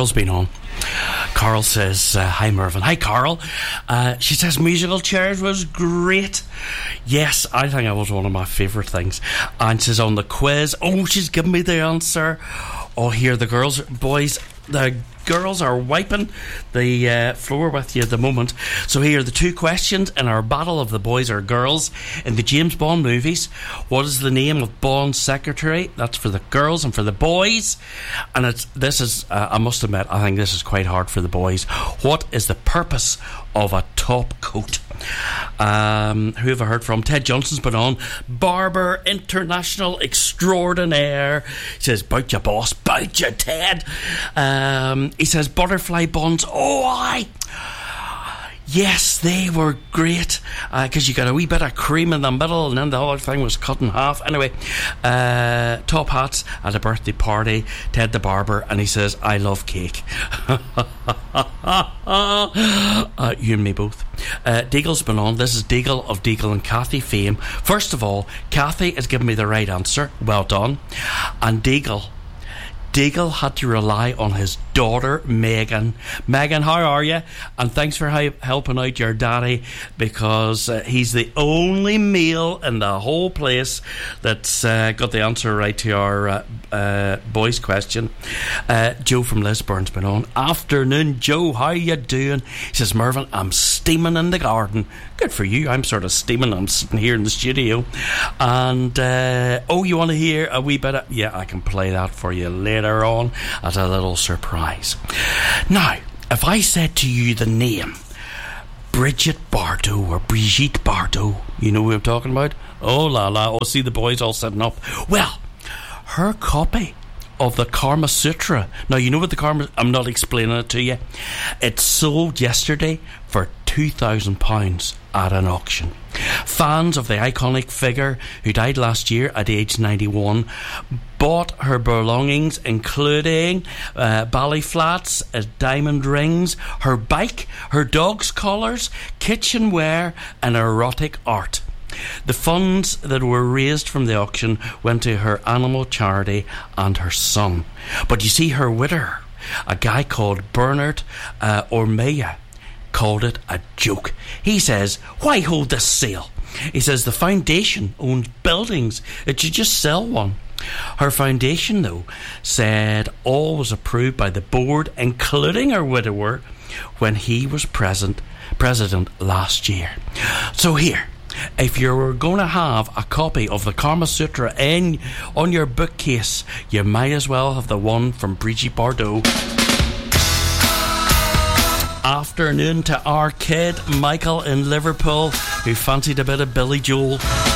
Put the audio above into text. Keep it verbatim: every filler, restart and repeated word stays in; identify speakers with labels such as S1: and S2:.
S1: Carol's been on. Carol says, uh, hi Mervyn. Hi Carol. Uh, she says musical chairs was great. Yes, I think it was one of my favourite things. And she's on the quiz. Oh, she's given me the answer. Oh, here the girls, boys, the girls are wiping the uh, floor with you at the moment. So here are the two questions in our battle of the boys or girls. In the James Bond movies, what is the name of Bond's secretary? That's for the girls. And for the boys, and it's this is uh, I must admit, I think this is quite hard for the boys. What is the purpose of a top coat? Um, who have I heard from? Ted Johnson's been on. Barber International Extraordinaire. He says, bout ya boss, bout ya Ted. Um, he says, butterfly buns. Oh, aye. Yes, they were great, because uh, you got a wee bit of cream in the middle and then the whole thing was cut in half. Anyway, uh, top hats at a birthday party, Ted the barber, and he says, I love cake. uh, you and me both. uh, Deagle's been on. This is Deagle of Deagle and Kathy fame. First of all, Kathy has given me the right answer. Well done. And Deagle Deagle had to rely on his daughter Megan. Megan, how are you? And thanks for hi- helping out your daddy, because uh, he's the only male in the whole place that's uh, got the answer right to our uh, uh, boys question. uh, Joe from Lisburn's been on. Afternoon Joe, how you doing? He says, Mervyn, I'm steaming in the garden. Good for you. I'm sort of steaming. I'm sitting here in the studio. And uh, oh, you want to hear a wee bit of, yeah, I can play that for you later on as a little surprise. Now, if I said to you the name Bridget Bardot or Brigitte Bardot, you know who I'm talking about? Oh la la, oh, see the boys all sitting up. Well, her copy of the Kama Sutra, now you know what the Kama, I'm not explaining it to you, it sold yesterday for two thousand pounds at an auction. Fans of the iconic figure, who died last year at age ninety-one, bought her belongings, including uh, ballet flats, uh, diamond rings, her bike, her dog's collars, kitchenware and erotic art. The funds that were raised from the auction went to her animal charity and her son. But you see, her widower, a guy called Bernard uh, Ormea, called it a joke. He says, why hold this sale? He says the foundation owns buildings, it should just sell one. Her foundation, though, said all was approved by the board, including her widower, when he was present president last year. So here, if you're going to have a copy of the Kama Sutra in, on your bookcase, you might as well have the one from Brigitte Bardot. Afternoon to our kid Michael in Liverpool, who fancied a bit of Billy Joel.